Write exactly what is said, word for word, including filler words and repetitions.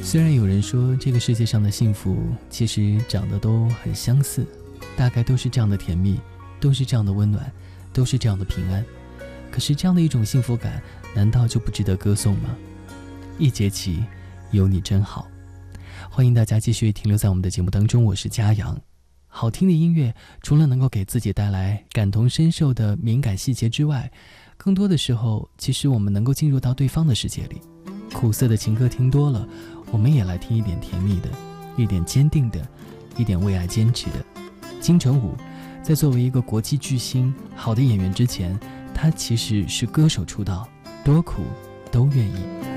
虽然有人说这个世界上的幸福其实长得都很相似，大概都是这样的甜蜜，都是这样的温暖，都是这样的平安，可是这样的一种幸福感难道就不值得歌颂吗？一节起，有你真好。欢迎大家继续停留在我们的节目当中，我是嘉阳。好听的音乐除了能够给自己带来感同身受的敏感细节之外，更多的时候其实我们能够进入到对方的世界里。苦涩的情歌听多了，我们也来听一点甜蜜的，一点坚定的，一点为爱坚持的。金城武在作为一个国际巨星好的演员之前，他其实是歌手出道，多苦都愿意。